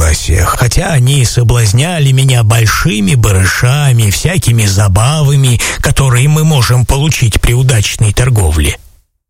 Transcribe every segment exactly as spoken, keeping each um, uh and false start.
согласия, хотя они соблазняли меня большими барышами, всякими забавами, которые мы можем получить при удачной торговле.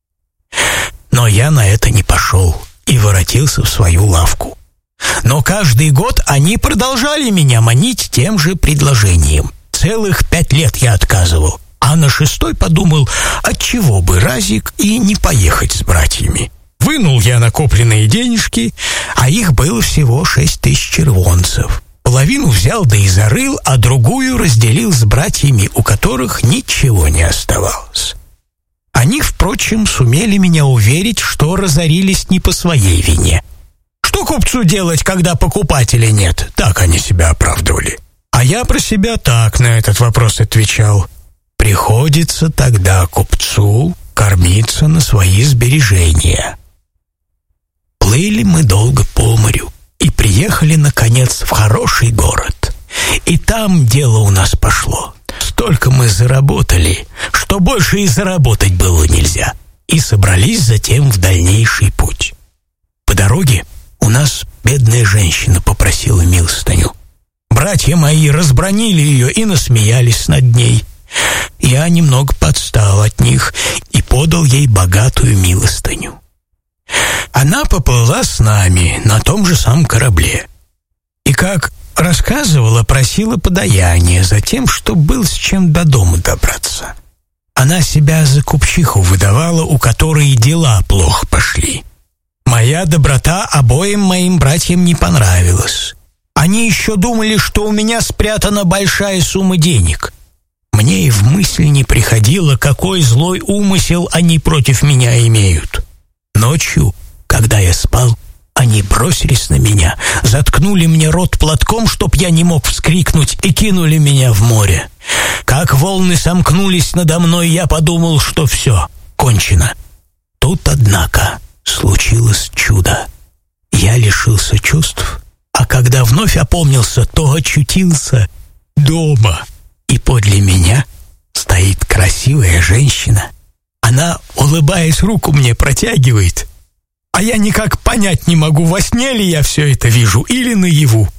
Но я на это не пошел и воротился в свою лавку. Но каждый год они продолжали меня манить тем же предложением. Целых пять лет я отказывал, а на шестой подумал, отчего бы разик и не поехать с братьями. Вынул я накопленные денежки, а их было всего шесть тысяч червонцев. Половину взял да и зарыл, а другую разделил с братьями, у которых ничего не оставалось. Они, впрочем, сумели меня уверить, что разорились не по своей вине. Что купцу делать, когда покупателя нет? Так они себя оправдывали. А я про себя так на этот вопрос отвечал. Приходится тогда купцу кормиться на свои сбережения. Плыли мы долго по морю и приехали, наконец, в хороший город. И там дело у нас пошло. Столько мы заработали, что больше и заработать было нельзя. И собрались затем в дальнейший путь. По дороге у нас бедная женщина попросила милостыню. Братья мои разбранили ее и насмеялись над ней. Я немного подстал от них и подал ей богатую милостыню. Она поплыла с нами на том же самом корабле. И, как рассказывала, просила подаяние за тем, что был с чем до дома добраться. Она себя за купчиху выдавала, у которой дела плохо пошли. Моя доброта обоим моим братьям не понравилась. Они еще думали, что у меня спрятана большая сумма денег. Мне и в мысль не приходило, какой злой умысел они против меня имеют. Ночью, когда я спал, они бросились на меня, заткнули мне рот платком, чтоб я не мог вскрикнуть, и кинули меня в море. Как волны сомкнулись надо мной, я подумал, что все, кончено. Тут, однако, случилось чудо. Я лишился чувств, а когда вновь опомнился, то очутился дома. И подле меня стоит красивая женщина. Она, улыбаясь, руку мне протягивает, а я никак понять не могу, во сне ли я все это вижу или наяву.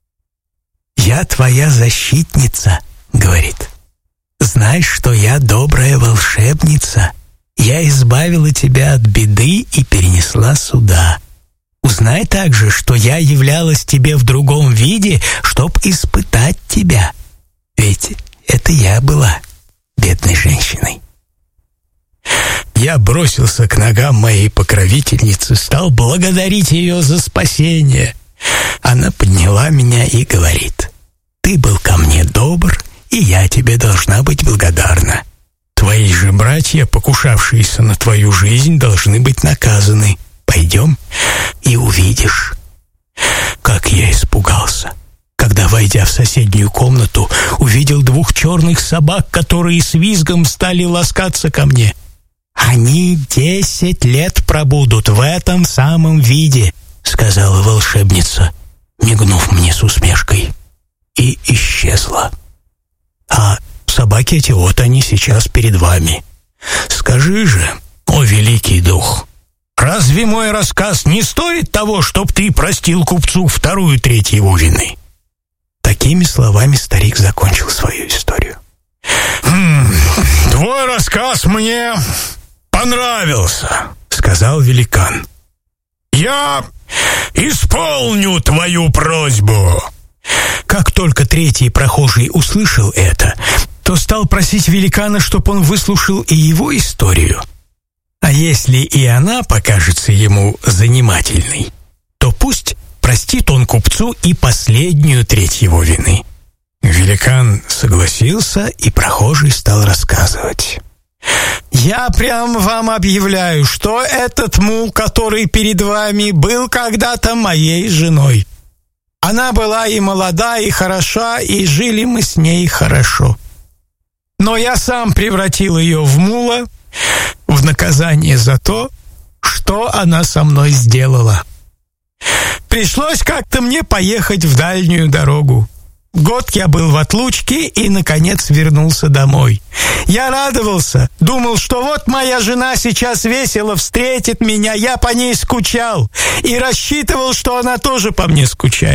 «Я твоя защитница», — говорит. «Знай, что я добрая волшебница. Я избавила тебя от беды и перенесла сюда. Узнай также, что я являлась тебе в другом виде, чтоб испытать тебя. Ведь это я была бедной женщиной». Я бросился к ногам моей покровительницы, стал благодарить ее за спасение. Она подняла меня и говорит: «Ты был ко мне добр, и я тебе должна быть благодарна. Твои же братья, покушавшиеся на твою жизнь, должны быть наказаны. Пойдем и увидишь». Как я испугался, когда, войдя в соседнюю комнату, увидел двух черных собак, которые с визгом стали ласкаться ко мне. «Они десять лет пробудут в этом самом виде», — сказала волшебница, мигнув мне с усмешкой, и исчезла. «А собаки эти, вот они сейчас перед вами. Скажи же, о великий дух, разве мой рассказ не стоит того, чтоб ты простил купцу вторую треть его вины?» Такими словами старик закончил свою историю. «Хм, твой рассказ мне понравился», — сказал великан. «Я исполню твою просьбу». Как только третий прохожий услышал это, то стал просить великана, чтоб он выслушал и его историю. А если и она покажется ему занимательной, то пусть простит он купцу и последнюю треть его вины. Великан согласился, и прохожий стал рассказывать. «Я прям вам объявляю, что этот мул, который перед вами, был когда-то моей женой. Она была и молода, и хороша, и жили мы с ней хорошо. Но я сам превратил ее в мула в наказание за то, что она со мной сделала. Пришлось как-то мне поехать в дальнюю дорогу. Год я был в отлучке и, наконец, вернулся домой. Я радовался, думал, что вот моя жена сейчас весело встретит меня, я по ней скучал и рассчитывал, что она тоже по мне скучает.